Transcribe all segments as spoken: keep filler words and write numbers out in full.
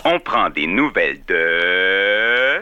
On prend des nouvelles de...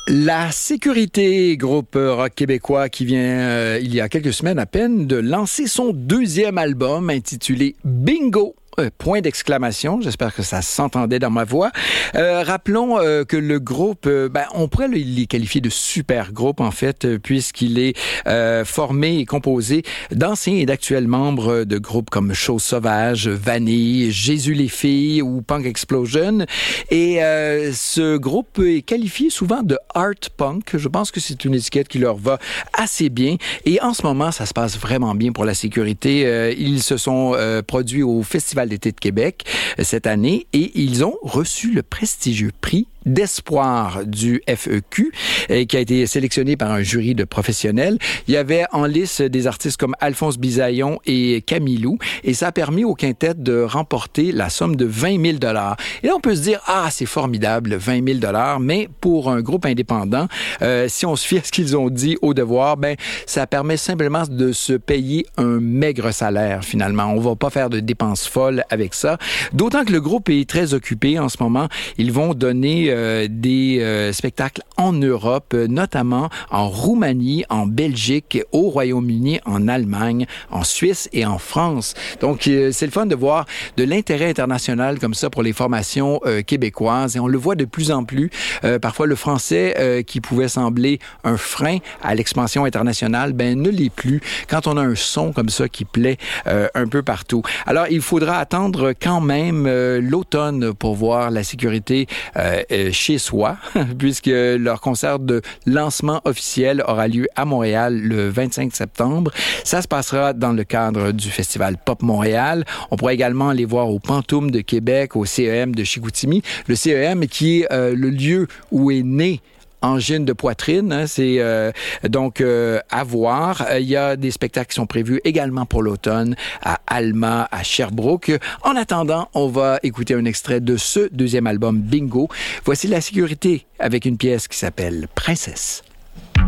La Sécurité, groupe rock québécois qui vient, euh, il y a quelques semaines à peine, de lancer son deuxième album intitulé Bingo! Euh, point d'exclamation. J'espère que ça s'entendait dans ma voix. Euh, rappelons euh, que le groupe, euh, ben, on pourrait le, les qualifier de super groupe, en fait, euh, puisqu'il est euh, formé et composé d'anciens et d'actuels membres de groupes comme Chose Sauvage, Vanille, Jésus les filles ou Punk Explosion. Et euh, ce groupe est qualifié souvent de art punk. Je pense que c'est une étiquette qui leur va assez bien. Et en ce moment, ça se passe vraiment bien pour la Sécurité. Euh, ils se sont euh, produits au Festival d'été de Québec cette année et ils ont reçu le prestigieux prix d'espoir du F E Q euh, qui a été sélectionné par un jury de professionnels. Il y avait en lice des artistes comme Alphonse Bisaillon et Camilou et ça a permis au quintet de remporter la somme de vingt mille dollars. Et là, on peut se dire, ah, c'est formidable, vingt mille dollars, mais pour un groupe indépendant, euh, si on se fie à ce qu'ils ont dit au devoir, ben, ça permet simplement de se payer un maigre salaire, finalement. On va pas faire de dépenses folles avec ça. D'autant que le groupe est très occupé en ce moment. Ils vont donner Euh, des euh, spectacles en Europe, euh, notamment en Roumanie, en Belgique, au Royaume-Uni, en Allemagne, en Suisse et en France. Donc, euh, c'est le fun de voir de l'intérêt international comme ça pour les formations euh, québécoises et on le voit de plus en plus. Euh, parfois, le français euh, qui pouvait sembler un frein à l'expansion internationale, ben ne l'est plus quand on a un son comme ça qui plaît euh, un peu partout. Alors, il faudra attendre quand même euh, l'automne pour voir la Sécurité euh, chez soi, puisque leur concert de lancement officiel aura lieu à Montréal le vingt-cinq septembre. Ça se passera dans le cadre du Festival Pop Montréal. On pourra également les voir au Pantoum de Québec, au C E M de Chicoutimi. Le C E M qui est euh, le lieu où est né angine de poitrine, hein, c'est euh, donc euh, à voir. Il y a des spectacles qui sont prévus également pour l'automne à Alma, à Sherbrooke. En attendant, on va écouter un extrait de ce deuxième album Bingo. Voici la Sécurité avec une pièce qui s'appelle Princesse.